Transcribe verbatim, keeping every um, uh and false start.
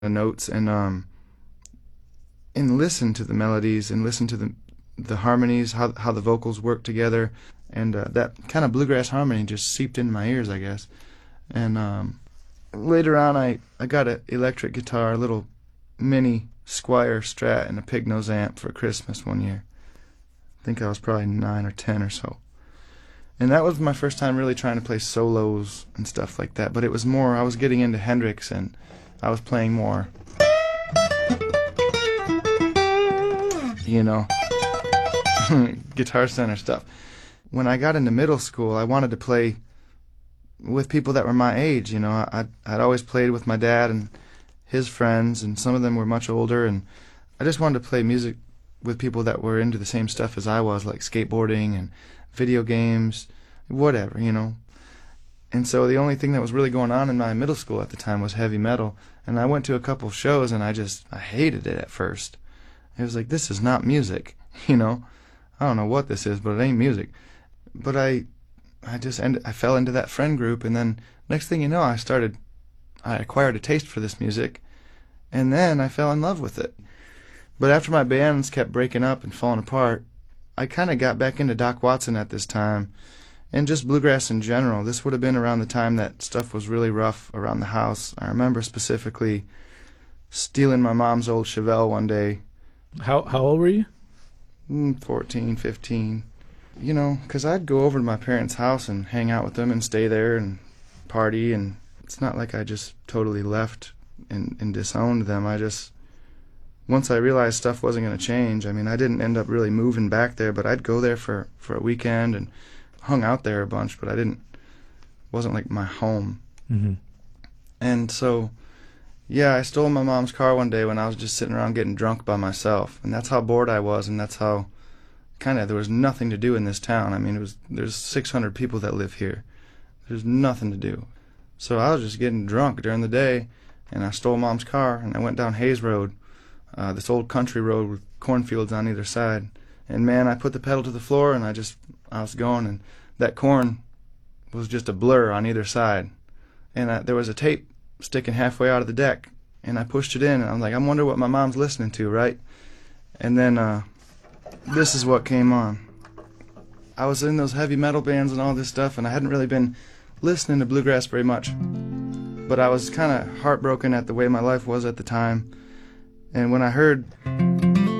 the notes and um and listen to the melodies and listen to the the harmonies, how how the vocals work together, and uh, that kind of bluegrass harmony just seeped into my ears, I guess. And um, later on, I I got an electric guitar, a little mini Squire Strat, and a pig nose amp for Christmas one year. I think I was probably nine or ten or so. And that was my first time really trying to play solos and stuff like that. But it was more, I was getting into Hendrix, and I was playing more, you know, Guitar Center stuff. When I got into middle school, I wanted to play with people that were my age, you know. I'd, I'd always played with my dad and his friends, and some of them were much older, and I just wanted to play music with people that were into the same stuff as I was, like skateboarding and video games, whatever, you know. And so the only thing that was really going on in my middle school at the time was heavy metal, and I went to a couple shows, and I just, I hated it at first. It was like, this is not music, you know. I don't know what this is, but it ain't music. But I, I just ended, I fell into that friend group, and then next thing you know, I started, I acquired a taste for this music, and then I fell in love with it. But after my bands kept breaking up and falling apart, I kind of got back into Doc Watson at this time, and just bluegrass in general. This would have been around the time that stuff was really rough around the house. I remember specifically stealing my mom's old Chevelle one day. How how old were you? fourteen, fifteen. You know, because I'd go over to my parents' house and hang out with them and stay there and party, and it's not like I just totally left and, and disowned them. I just, once I realized stuff wasn't going to change, I mean, I didn't end up really moving back there, but I'd go there for, for a weekend and hung out there a bunch, but I didn't, wasn't like my home. Mm-hmm. And so, yeah, I stole my mom's car one day when I was just sitting around getting drunk by myself, and that's how bored I was, and that's how kind of there was nothing to do in this town. I mean, it was there's six hundred people that live here. There's nothing to do. So I was just getting drunk during the day, and I stole Mom's car, and I went down Hayes Road, uh, this old country road with cornfields on either side. And man, I put the pedal to the floor, and I just, I was going, and that corn was just a blur on either side. And I, there was a tape sticking halfway out of the deck, and I pushed it in, and I'm like, I wonder what my mom's listening to, right? And then uh, this is what came on. I was in those heavy metal bands and all this stuff, and I hadn't really been listening to bluegrass very much. But I was kind of heartbroken at the way my life was at the time. And when I heard